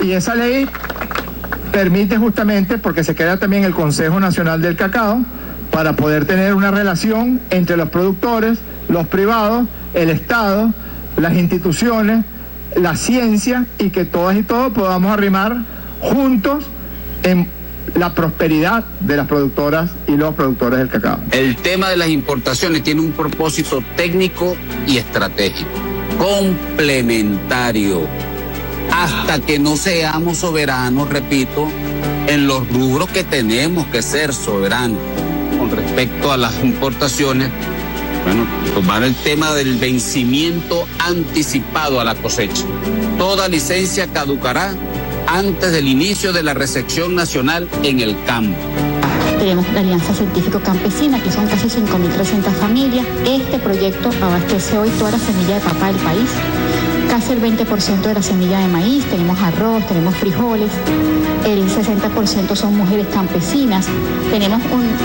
Y esa ley permite justamente, porque se crea también el Consejo Nacional del Cacao, para poder tener una relación entre los productores, los privados, el Estado, las instituciones, la ciencia, y que todas y todos podamos arrimar juntos en la prosperidad de las productoras y los productores del cacao. El tema de las importaciones tiene un propósito técnico y estratégico, complementario, hasta que no seamos soberanos, repito, en los rubros que tenemos que ser soberanos. Con respecto a las importaciones, bueno, tomar el tema del vencimiento anticipado a la cosecha. Toda licencia caducará antes del inicio de la recepción nacional en el campo. Tenemos la Alianza Científico Campesina, que son casi 5.300 familias. Este proyecto abastece hoy toda la semilla de papa del país. Casi el 20% de la semilla de maíz, tenemos arroz, tenemos frijoles, el 60% son mujeres campesinas, tenemos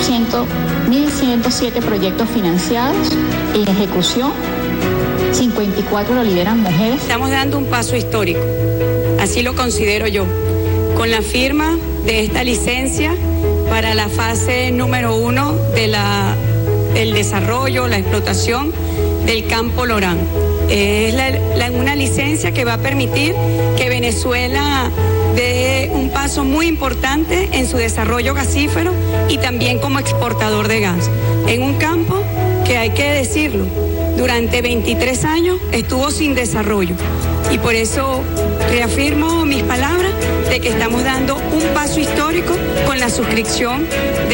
1.107 proyectos financiados en ejecución, 54 lo lideran mujeres. Estamos dando un paso histórico, así lo considero yo, con la firma de esta licencia para la fase número 1 del desarrollo, la explotación del campo Lorán. Es una licencia que va a permitir que Venezuela dé un paso muy importante en su desarrollo gasífero y también como exportador de gas. En un campo que, hay que decirlo, durante 23 años estuvo sin desarrollo. Y por eso reafirmo mis palabras de que estamos dando un paso histórico con la suscripción